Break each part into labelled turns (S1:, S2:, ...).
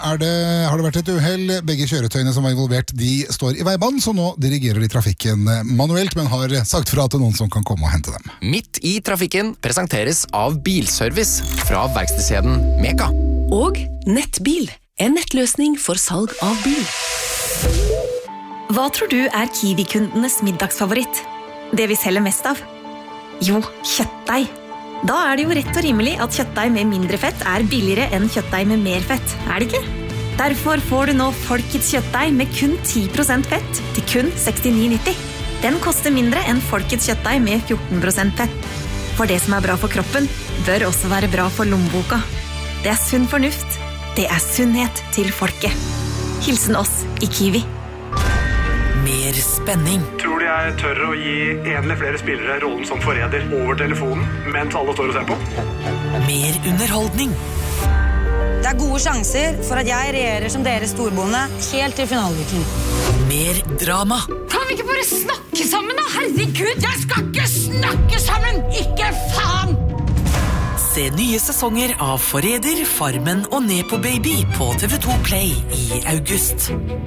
S1: har det vært et uhell. Begge kjøretøyene som var involvert, de står i veibanen, så nå dirigerer de trafikken manuelt, men har sagt fra til noen som kan komme og hente dem.
S2: Midt i trafikken presenteres av Bilservice fra verkstedskjeden Meka.
S3: Og Nettbil, en nettløsning for salg av bil. Hva tror du Kiwi-kundenes middagsfavoritt? Det vi selger mest av? Jo, kjøttdeig. Da det jo rett og rimelig at kjøttdeig med mindre fett billigere enn kjøttdeig med mer fett, det ikke? Derfor får du nå Folkets kjøttdeig med kun 10% fett til kun 69,90. Den koster mindre enn Folkets kjøttdeig med 14% fett. For det som bra for kroppen, bør også være bra for lommeboka. Det sunn fornuft. Det sunnhet til folket. Hilsen oss i Kiwi.
S4: Mer spenning.
S5: Tror du jeg tør å gi en eller flere spillere rollen som forræder over telefonen mens alle står og ser på?
S4: Mer underholdning.
S6: Det gode sjanser for at jeg regjerer som deres storbonde helt til finaleviken.
S4: Mer drama.
S7: Kan vi ikke bare snakke sammen da? Herregud, jeg skal ikke snakke sammen! Ikke faen!
S4: Se nye sesonger av Forræder, Farmen og Nepo Baby på TV2 Play i august.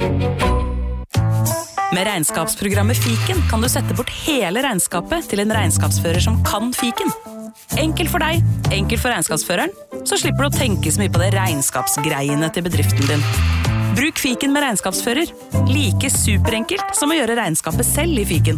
S8: Med regnskapsprogrammet Fiken kan du sette bort hele regnskapet til en regnskapsfører som kan Fiken. Enkelt for deg, enkelt for regnskapsføreren, så slipper du å tenke så mye på det regnskapsgreiene til bedriften din. Bruk Fiken med regnskapsfører. Like superenkelt som å gjøre regnskapet selv i Fiken.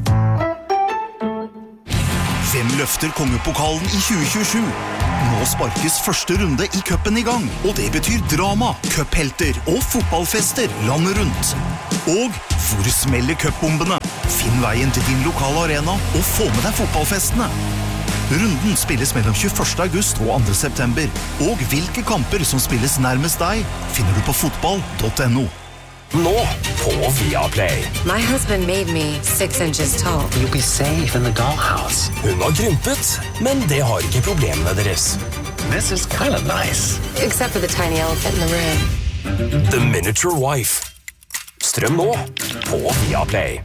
S9: Hvem løfter kongepokalen i 2027? Nå sparkes første runde i cupen i gang, og det betyr drama, cuphelter og fotballfester landet rundt. Og hvor smeller cupbombene? Finn veien til din lokale arena og få med deg fotballfestene. Runden spilles mellom 21. august og 2. september, og hvilke kamper som spilles nærmest deg, finner du på fotball.no.
S2: Nå på Viaplay.
S10: My husband made me 6 inches tall.
S2: You'll be safe in the dollhouse. Hun har krympet, men det har ikke problemene deres. This is kind of nice.
S10: Except for the tiny elephant in the room.
S2: The Miniature Wife. Strøm nå på Viaplay.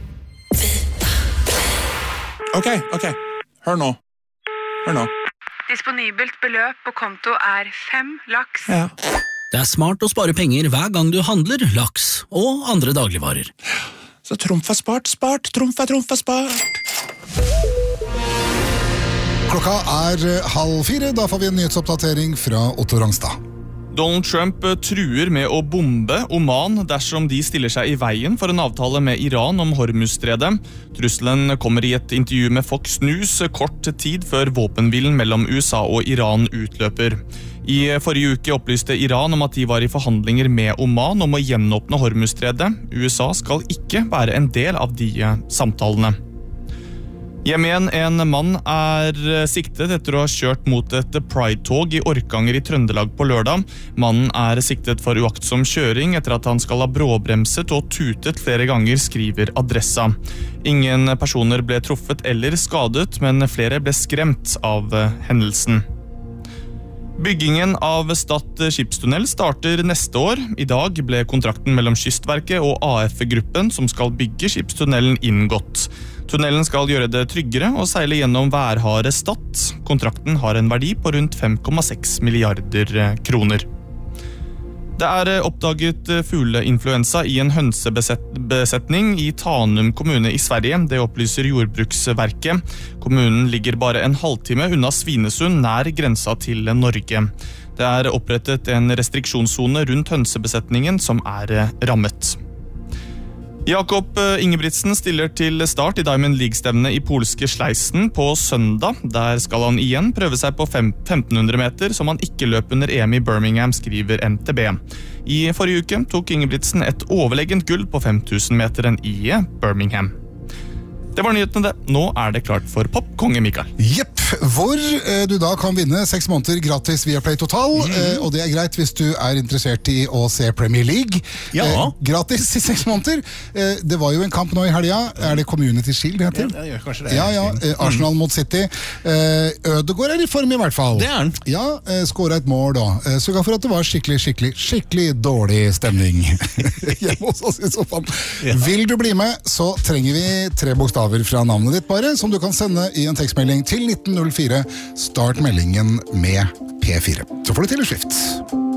S11: Ok. Hør nå.
S12: Disponibelt beløp på konto 5 laks.
S11: Ja.
S13: Det smart å spare penger hver gang du handler laks og andre dagligvarer.
S11: Så trumf spart, trumf spart.
S1: Klokka 3:30, da får vi en nyhetsoppdatering fra Otto Rangstad.
S14: Donald Trump truer med å bombe Oman dersom de stiller seg i veien for en avtale med Iran om Hormuzstredet. Trusselen kommer i et intervju med Fox News kort tid før våpenhvilen mellom USA og Iran utløper. I forrige uke opplyste Iran om at de var i forhandlinger med Oman om å gjenåpne Hormuzstredet. USA skal ikke være en del av de samtalene. Hjem igjen, en mann siktet etter å ha kjørt mot et Pride-tog i Orkanger i Trøndelag på lørdag. Mannen siktet for uaktsom kjøring etter at han skal ha bråbremset og tutet flere ganger, skriver Adressa. Ingen personer ble truffet eller skadet, men flere ble skremt av hendelsen. Byggingen av Stad skipstunnel starter neste år. I dag ble kontrakten mellom Kystverket og AF-gruppen som skal bygge skipstunnelen inngått. Tunnelen skal gjøre det tryggere å seile gjennom værharde Stad. Kontrakten har en verdi på rundt 5,6 milliarder kroner. Det oppdaget fugleinfluensa i en hønsebesetning i Tanum kommune i Sverige. Det opplyser Jordbruksverket. Kommunen ligger bare en halvtime unna Svinesund, nær grensa til Norge. Det opprettet en restriksjonszone rundt hønsebesetningen som rammet. Jakob Ingebrigtsen stiller til start i Diamond League-stevnet i polske Sleisen på søndag. Der skal han igjen prøve seg på 1500 meter, som han ikke løp under EM i Birmingham, skriver NTB. I forrige uke tok Ingebrigtsen et overlegent gull på 5000 meteren i Birmingham. Det var nyhetene det. Nå det klart for Popkonge, Mikael.
S1: Jepp, hvor du da kan vinne 6 måneder gratis via Play Total, og det greit hvis du interessert i å se Premier League.
S15: Ja.
S1: Gratis i 6 måneder. Det var jo en kamp nå i helga. Det Community Shield det heter?
S15: Ja, det gjør kanskje det.
S1: Ja, Arsenal mot City. Ødegaard i form i hvert fall.
S15: Det han.
S1: Ja, skåret et mål da. Sørget for at det var skikkelig dårlig stemning hjemme hos oss i sofaen. Ja. Vil du bli med, så trenger vi 3 bokstaver fra navnet ditt bare, som du kan sende i en tekstmelding til 1904. Start meldingen med P4. Så får du til i skrift.